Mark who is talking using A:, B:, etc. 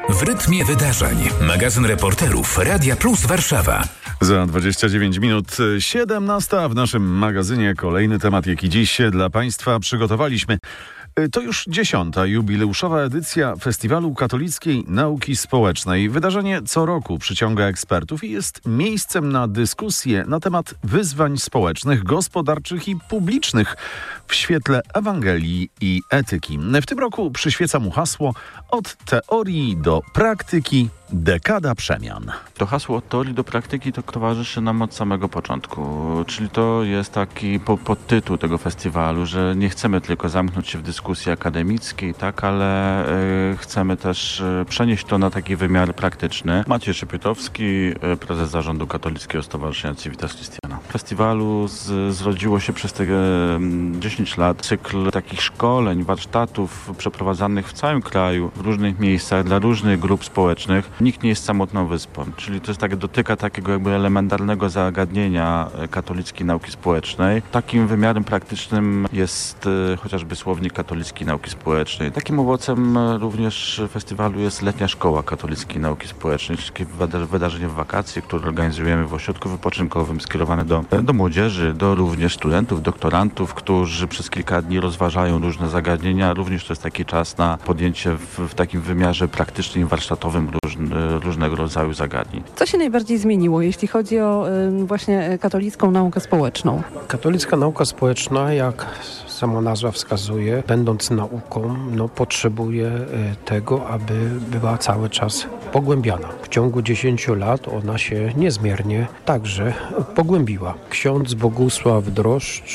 A: W rytmie wydarzeń. Magazyn reporterów Radia Plus Warszawa.
B: Za 29 minut 17 w naszym magazynie kolejny temat, jaki dziś dla Państwa przygotowaliśmy. To już 10. jubileuszowa edycja Festiwalu Katolickiej Nauki Społecznej. Wydarzenie co roku przyciąga ekspertów i jest miejscem na dyskusję na temat wyzwań społecznych, gospodarczych i publicznych w świetle Ewangelii i etyki. W tym roku przyświeca mu hasło od teorii do praktyki. Dekada przemian.
C: To hasło od teorii do praktyki to towarzyszy nam od samego początku, czyli to jest taki podtytuł tego festiwalu, że nie chcemy tylko zamknąć się w dyskusji akademickiej, tak, ale chcemy też przenieść to na taki wymiar praktyczny. Maciej Szypietowski, prezes zarządu Katolickiego Stowarzyszenia Civitas Christiana. W festiwalu zrodziło się przez te 10 lat cykl takich szkoleń, warsztatów przeprowadzanych w całym kraju, w różnych miejscach, dla różnych grup społecznych. Nikt nie jest samotną wyspą, czyli to jest dotyka takiego jakby elementarnego zagadnienia katolickiej nauki społecznej. Takim wymiarem praktycznym jest chociażby słownik katolickiej nauki społecznej. Takim owocem również festiwalu jest letnia szkoła katolickiej nauki społecznej, czyli takie wydarzenie w wakacje, które organizujemy w ośrodku wypoczynkowym, skierowane do młodzieży, do również studentów, doktorantów, którzy przez kilka dni rozważają różne zagadnienia. Również to jest taki czas na podjęcie w takim wymiarze praktycznym i warsztatowym różnego rodzaju zagadnień.
D: Co się najbardziej zmieniło, jeśli chodzi o właśnie katolicką naukę społeczną?
E: Katolicka nauka społeczna, jak sama nazwa wskazuje, będąc nauką, potrzebuje tego, aby była cały czas pogłębiana. W ciągu 10 lat ona się niezmiernie także pogłębiła. Ksiądz Bogusław Droszcz